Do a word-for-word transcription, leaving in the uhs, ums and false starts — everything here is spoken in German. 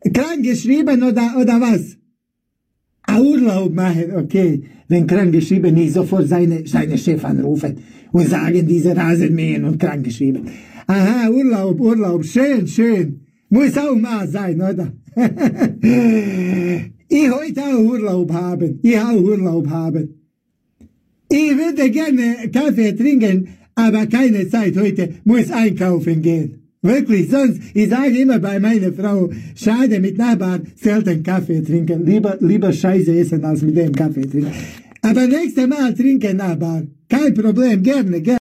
Krank geschrieben oder, oder was? A Urlaub machen, okay. Wenn krank geschrieben, nicht sofort seine, seine Chef anrufen und sagen, diese Rasen mähen und krank geschrieben. Aha, Urlaub, Urlaub, schön, schön. Muss auch mal sein, oder? Ich heute auch Urlaub haben. Ich auch Urlaub haben. Ich würde gerne Kaffee trinken, aber keine Zeit heute, muss einkaufen gehen. Wirklich, sonst, ich sage immer bei meiner Frau, schade mit Nachbarn, selten Kaffee trinken, lieber, lieber Scheiße essen als mit dem Kaffee trinken. Aber nächstes Mal trinken Nachbarn, kein Problem, gerne, gerne.